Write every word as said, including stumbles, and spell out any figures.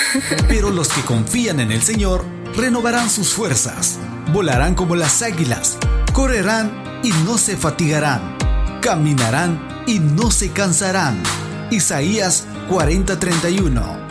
Pero los que confían en el Señor renovarán sus fuerzas, volarán como las águilas, correrán y no se fatigarán, caminarán y no se cansarán. Isaías cuarenta treinta y uno.